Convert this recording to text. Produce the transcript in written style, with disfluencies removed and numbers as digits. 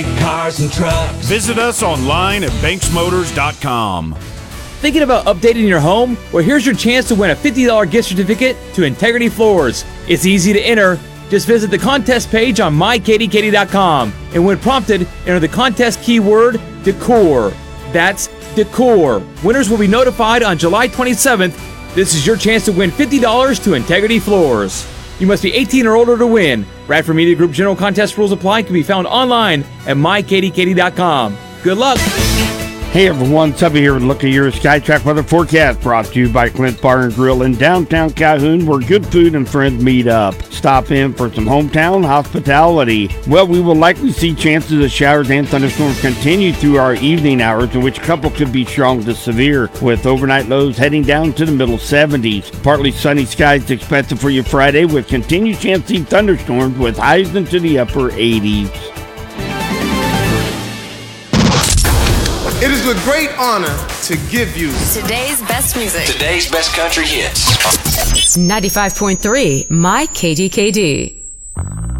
Cars and trucks. Visit us online at banksmotors.com. Thinking about updating your home? Well, here's your chance to win a $50 gift certificate to Integrity Floors. It's easy to enter. Just visit the contest page on mykdkd.com, and when prompted, enter the contest keyword decor. That's decor. Winners will be notified on July 27th. This is your chance to win $50 to Integrity Floors. You must be 18 or older to win. Bradford Media Group general contest rules apply. Can be found online at mykdkd.com. Good luck. Hey everyone, Tubby here with a look at your SkyTrack weather forecast, brought to you by Clint Bar and Grill in downtown Calhoun, where good food and friends meet up. Stop in for some hometown hospitality. Well, we will likely see chances of showers and thunderstorms continue through our evening hours, in which a couple could be strong to severe, with overnight lows heading down to the middle 70s. Partly sunny skies expected for you Friday, with continued chance of thunderstorms with highs into the upper 80s. It is with great honor to give you today's best music. Today's best country hits. 95.3 My KDKD.